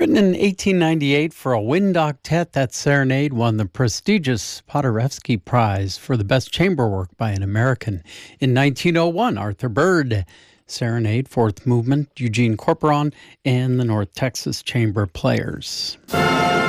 Written in 1898 for a wind octet, that serenade won the prestigious Paderewski Prize for the best chamber work by an American. In 1901, Arthur Byrd, Serenade, Fourth Movement, Eugene Corporon, and the North Texas Chamber Players.